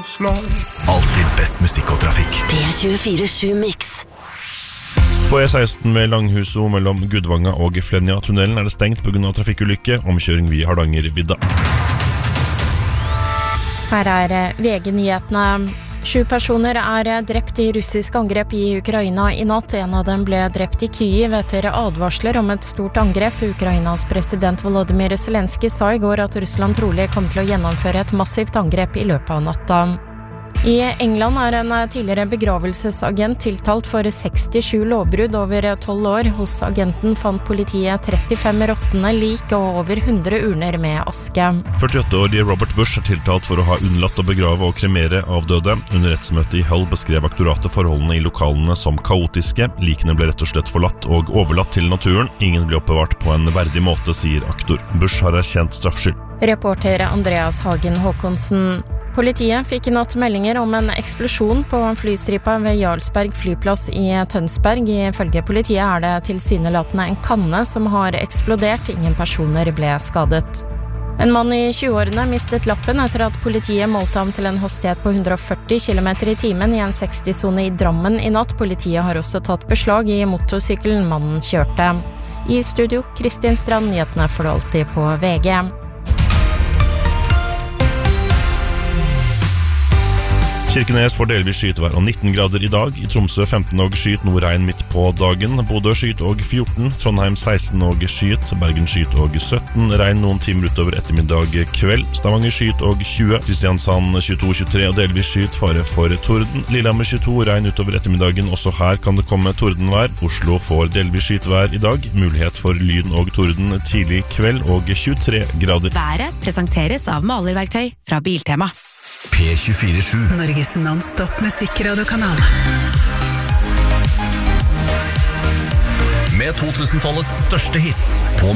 slag. Alltid best musikk og trafikk. P24 Mix. På E16 ved Langhuso mellom Gudvanga og Flenja-tunnelen det stengt på grunn av trafikkulykke, omkjøring via Hardangervidda. Her VG-nyhetene. 7 personer drept i russisk angrep i Ukraina i natt. En av dem ble drept i Kyiv etter advarsler om et stort angrep. Ukrainas president Volodymyr Zelensky sa i går at Russland trolig kom til å gjennomføre et massivt angrep i løpet av natta. I England en tidligere begravelsesagent tiltalt for 67 lovbrudd over 12 år. Hos agenten fant politiet 35 råtne lik og over 100 urner med aske. 48-årige Robert Bush tiltalt for å ha unnlatt å begrave og kremere avdøde. Under rettsmøtet i Hull beskrev aktoratet forholdene i lokalene som kaotiske. Likene ble rett og slett forlatt og overlatt til naturen. Ingen ble oppbevart på en verdig måte, sier aktor. Bush har erkjent straffskyld. Reporter Andreas Hagen Håkonsen. Politiet fikk i natt meldinger om en eksplosjon på flystripa ved Jarlsberg flyplass i Tønsberg. Ifølge politiet det tilsynelatende en kanne som har eksplodert. Ingen personer ble skadet. En mann i 20-årene mistet lappen etter at politiet målte ham til en hastighet på 140 km i timen i en 60-zone i Drammen i natt. Politiet har også tatt beslag i motorsykkelen mannen kjørte. I studio, Kristin Strand, nyhetene får du alltid på VG. Kirkenes får delvis skytevær og 19 grader i dag. I Tromsø 15 og skyt, noe regn midt på dagen. Bodø skyt og 14, Trondheim 16 og skyt, Bergen skyt og 17, regn noen timer utover ettermiddag kveld. Stavanger skyt og 20, Kristiansand 22-23 og delvis skyt, fare for torden. Lillehammer 22, regn utover ettermiddagen, også her kan det komme tordenvær. Oslo får delvis skytevær i dag, mulighet for lyn og torden tidlig kveld og 23 grader. Været presenteres av malerverktøy fra Biltema. P24-7. Norges non-stop musikkradiokanal. Med 2000-tallets største hits på